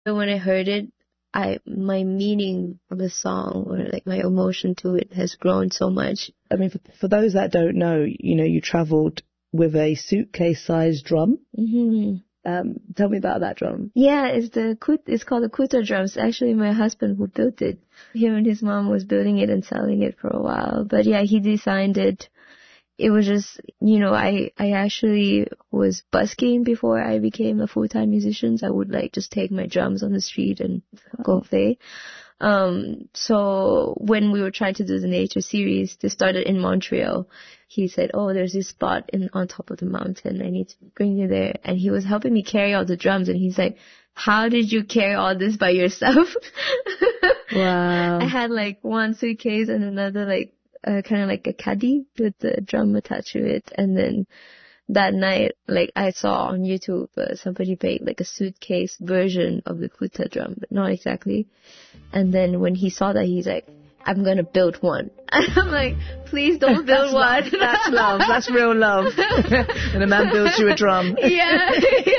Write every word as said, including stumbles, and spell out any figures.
When I heard it, I my meaning of the song or like my emotion to it has grown so much. I mean, for, for those that don't know, you know, you travelled with a suitcase-sized drum. Mm-hmm. Um, tell me about that drum. Yeah, it's the kut. It's called the Kuta drums. Actually, my husband who built it. Him and his mom was building it and selling it for a while. But yeah, he designed it. It was just, you know, I, I actually was busking before I became a full-time musician. I would like just take my drums on the street and go play. Um, so when we were trying to do the nature series, they started in Montreal. He said, oh, there's this spot in on top of the mountain. I need to bring you there. And he was helping me carry all the drums. And he's like, how did you carry all this by yourself? Wow. I had like one suitcase and another like, Uh, kind of like a caddy with the drum attached to it. And then that night, like I saw on YouTube, uh, somebody made like a suitcase version of the Kuta drum, but not exactly. And then when he saw that, he's like, I'm going to build one. And I'm like, please don't build that's one. Love. That's love. That's real love. And a man builds you a drum. Yeah.